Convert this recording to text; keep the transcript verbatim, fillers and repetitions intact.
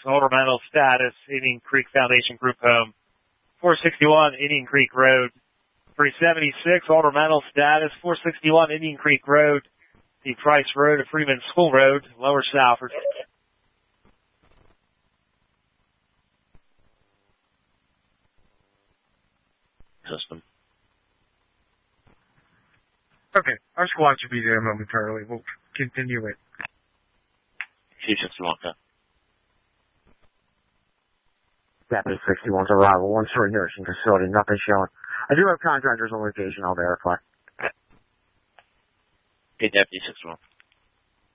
ornamental status, Indian Creek Foundation Group Home. four sixty-one Indian Creek Road. three seventy-six ornamental status, four sixty-one Indian Creek Road, the Price Road to Freeman School Road, Lower Salford. System. Okay, our squad should be there momentarily. We'll continue it. Chief sixty-one, okay. Deputy sixty-one's arrival, one story nursing facility, nothing showing. I do have contractors on location, I'll verify. Okay, Deputy sixty-one.